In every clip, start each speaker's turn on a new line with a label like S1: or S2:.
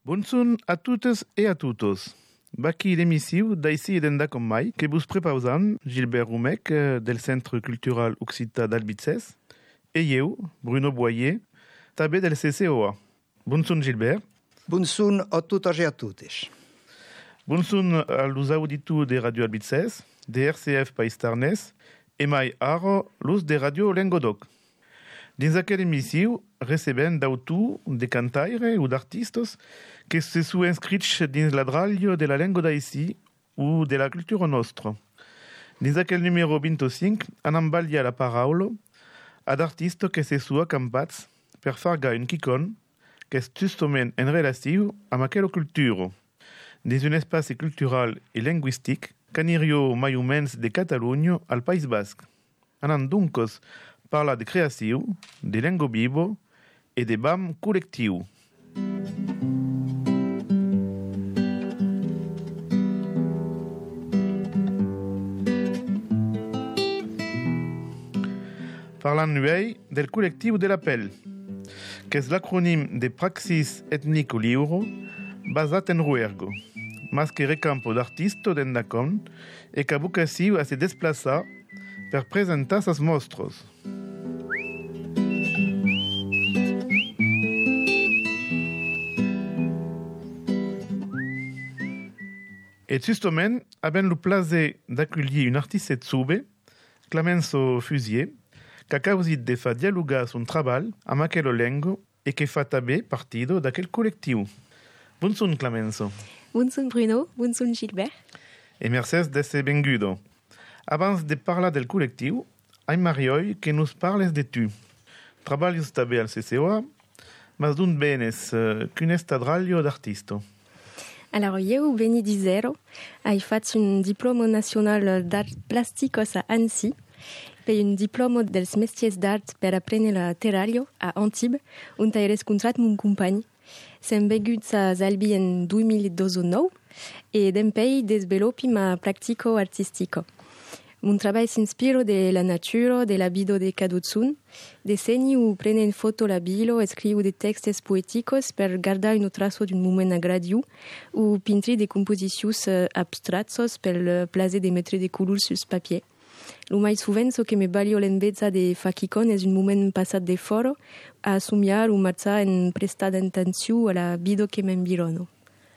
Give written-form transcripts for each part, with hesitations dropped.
S1: Bonsoir a toutes et a tutos. Baqui l'emissiu d'Aïssi et d'Enda com mai, que vos prepausan Gilbert Roumec del Centre Cultural Occità d'Albitzès et eu, Bruno Boyer, també del CCOA. Bonsoir Gilbert.
S2: Bonsoir a totes et a totes.
S1: Bonsoir als auditors de Radio Albitzès, de RCF País Tarnès et mai ara los de Radio Lengodoc. Dins aquella emissiu recebem d'autors, de cantaires ou d'artistes que se sont inscrits dins la dralio de la lengua d'Aïssi ou de la cultura nostra. Dins aquel numero 25 anam ballar la paraula a d'artistes que se sont acampats per fargar un quicon que és justament en relació amb aquella cultura, dins un espaci cultural i lingüístic qu'anirio mai o menys de Catalunya al País Basc. Anam doncs parlar de creació, de lengua viva i de BAM col·lectiu. Parlant nuei del col·lectiu de la Pell, que és l'acrònim de Praxis Ètnico Liure basat en Rouergue, mas que recampo d'artistes d'Endacom e que vocació a se desplaçar per presentar ses mostres. Et justament, avem le plaisir d'acollir un artiste tzube, Clemenceau Fusier, qu'a causit de fa dialogar son treball amb aquella lengua e que fa també partido d'aquell col·lectiu. Bonsoir, Clemenceau.
S3: Bonsoir, Bruno. Bonsoir, Gilbert.
S1: Et merci d'être bengudo. Abans de parlar del col·lectiu, ai Marioi que nos parles de tu. Trabalhas també al CCOA, mas d'on venes qu'un estadralio d'artista?
S3: Alors, eu veni di zero. Ai fatto un diploma nacional d'art plásticos a Annecy, per un diploma dels mestiers d'art per aprendre la terrario a Antibes, on he rescontrat mon company. Sem begut a Zalbi en 2019 e d'empei desvelopi ma practico artistico. Mon treball s'inspiro de la natura, de la vida de cadun, disegni o prenen foto la bilo, escriu de textes poeticos per guardar un traço d'un moment agradiu o pintri de composicions abstratsos per placer de mettre de colors sus papier. Lo mai sovint so que me balio l'envezza de fa quicon és un moment passat de foro a somiar o marxar en prestar d'atenció a la vida que m'environo.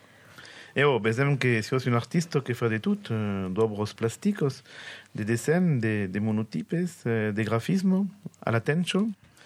S1: Besem que si és un artista que fa de tot, d'obres plàsticos, de dessins, de monotipes, de grafisme, a la tencho.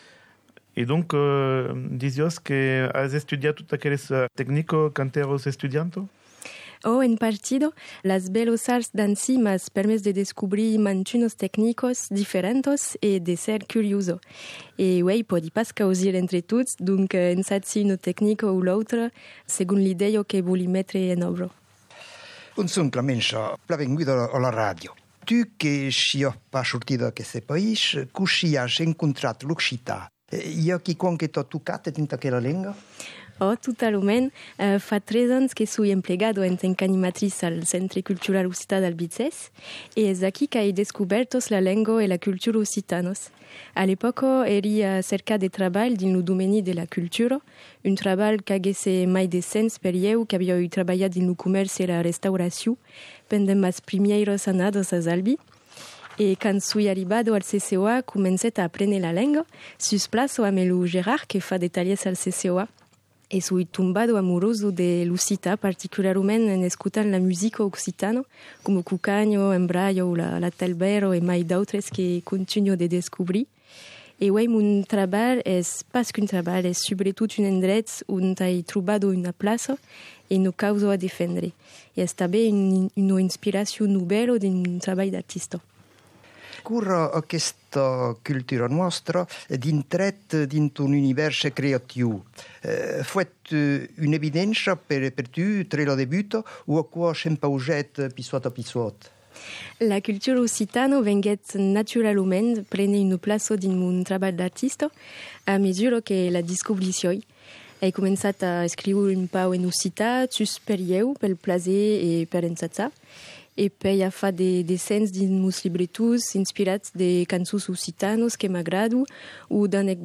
S1: Et donc, dizios que has estudiat totes aquelles tècniques quand eres estudianto?
S3: En partido, las belos arts d'Annecy m'has permès de descobrir mantunos técnicos diferentes e de ser curioso. E podi pas causir entre tots, donc ensatzi una tècnica o l'altra, segons l'idea que voli mettre en obra.
S2: Bonsoir, Clemenceau, benvinguda a la ràdio. Tu que si has pas sortit d'aquest país, que si has encontrat l'occità, hi ha quicon que t'ha tocat dins aquella llengua?
S3: Totalment. Fa 3 anys que soy empleado en tant qu'animatriz al Centre Cultural Occità d'Albitzès e és aquí que he descobert la lengua e la cultura occitanos. A l'època eri cerca de treball dins el domeni de la cultura, un treball que hagués mai de sens per eu, que havia treballat dins el comerç e la restauració pendent les primeiras anades a Zalbi. E quan soy arribado al CCOA, comencet a aprendre la lengua, sus plaço amb el Gerard, que fa de tallers al CCOA. E soy tumbado amoroso de l'Occità, particularment en escutant la música occitana, com Cucagno, Embraio, la Talbero e mai d'altres que continuo de descobrir. E mon treball és pas qu'un treball, és sobretot un endret on he trobat una plaça e una causa a defendre. E és també una inspiració novel d'un treball d'artista.
S2: Cura aquesta cultura nostra d'intret dins un univers creatiu. Fuet una evidència per tu, tre la debut, o a quoi s'hem pauset pissuat a pissuat?
S3: La cultura occitana venguet naturalment prene una plaça dins mon treball d'artista a mesura que la descobricioi. He començat a escriure un pau en occità, sus per eu, pel plaser e per ensatzar. E poi ha fa de dessins dins meus libretos inspirats de cançons occitanos que m'agrado o d'anecdotes